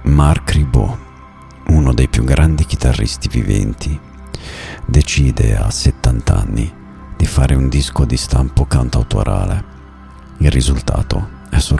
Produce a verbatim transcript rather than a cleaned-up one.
Marc Ribot, uno dei più grandi chitarristi viventi, decide a settanta anni di fare un disco di stampo cantautorale. Il risultato è sorprendente.